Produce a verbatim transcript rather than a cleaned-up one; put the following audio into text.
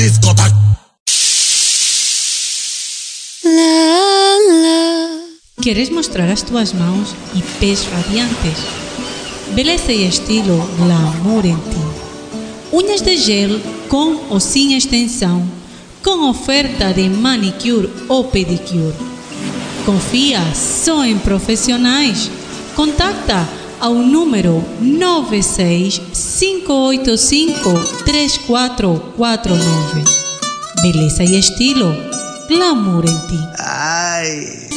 discoteca. Queres mostrar as tuas mãos e pés radiantes? Beleza e estilo glamour em ti. Unhas de gel com ou sem extensão, com oferta de manicure ou pedicure. Confia só em profissionais. Contacta ao número nove seis cinco oito cinco três quatro quatro nove. Beleza e estilo glamour em ti. Ai.